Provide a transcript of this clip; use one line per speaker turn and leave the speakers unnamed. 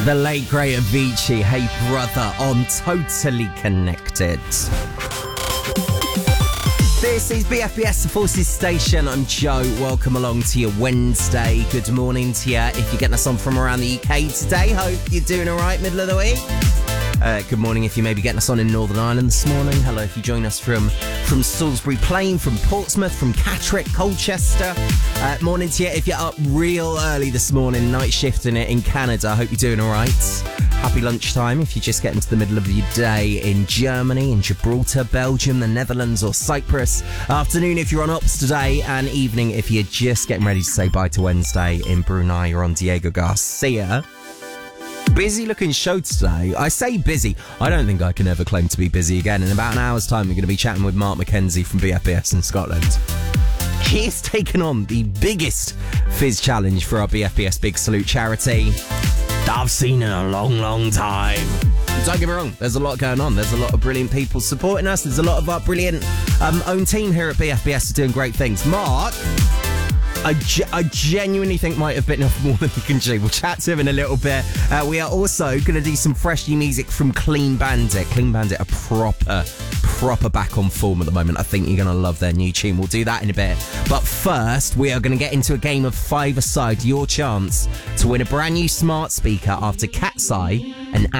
The late great Avicii, Hey Brother, on Totally Connected. This is BFBS, the Forces Station. I'm Joe. Welcome along to your Wednesday. Good morning to you. If you're getting us on from around the UK today, hope you're doing all right, middle of the week. Good morning if you may be getting us on in Northern Ireland this morning. Hello if you join us from Salisbury Plain, from Portsmouth, from Catterick, Colchester. Morning to you if you're up real early this morning, night shifting it in Canada. I hope you're doing all right. Happy lunchtime if you're just getting to the middle of your day in Germany, in Gibraltar, Belgium, the Netherlands or Cyprus. Afternoon if you're on Ops today, and evening if you're just getting ready to say bye to Wednesday in Brunei. You're on Diego Garcia. Busy looking show today. I say busy. I don't think I can ever claim to be busy again. In about an hour's time, we're going to be chatting with Mark McKenzie from BFBS in Scotland. He has taken on the biggest Fizz challenge for our BFBS Big Salute charity I've seen in a long, long time. Don't get me wrong, there's a lot going on. There's a lot of brilliant people supporting us. There's a lot of our brilliant own team here at BFBS are doing great things. Mark, I genuinely think might have bitten off more than he can chew. We'll chat to him in a little bit. We are also going to do some fresh new music from Clean Bandit. Clean Bandit are proper back on form at the moment. I think you're going to love their new tune. We'll do that in a bit. But first, we are going to get into a game of five-a-side. Your chance to win a brand new smart speaker after Cat's Eye and